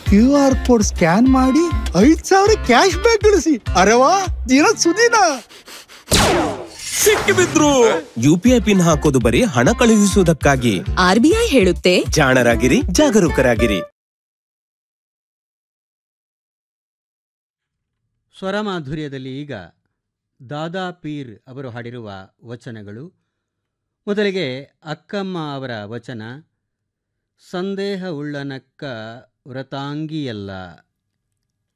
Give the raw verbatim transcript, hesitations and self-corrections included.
Q R code scan ಮಾಡಿ ಐದ್ ಸಾವಿರ ಕ್ಯಾಶ್ ಬ್ಯಾಕ್ ಗಳಿಸಿ. ಅರೆ ವಾ, ದಿನ ಸುದಿನ ಸಿಕ್ಕಿಬಿದ್ರು. ಯುಪಿಐ ಪಿನ್ ಹಾಕೋದು ಬರೀ ಹಣ ಕಳುಹಿಸುವುದಕ್ಕಾಗಿ. ಆರ್ಬಿಐ ಹೇಳುತ್ತೆ, ಜಾಣರಾಗಿರಿ, ಜಾಗರೂಕರಾಗಿರಿ. ಸ್ವರಮಾಧುರ್ಯದಲ್ಲಿ ಈಗ ದಾದಾ ಪೀರ್ ಅವರು ಹಾಡಿರುವ ವಚನಗಳು. ಮೊದಲಿಗೆ ಅಕ್ಕಮ್ಮ ಅವರ ವಚನ. ಸಂದೇಹ ಉಳ್ಳನಕ್ಕ ವ್ರತಾಂಗಿಯಲ್ಲ.